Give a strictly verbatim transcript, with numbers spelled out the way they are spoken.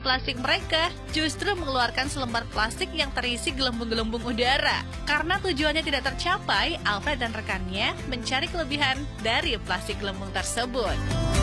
plastik mereka justru mengeluarkan selembar plastik yang terisi gelembung-gelembung udara. Karena tujuannya tidak tercapai, Alfred dan rekannya mencari kelebihan dari plastik gelembung tersebut.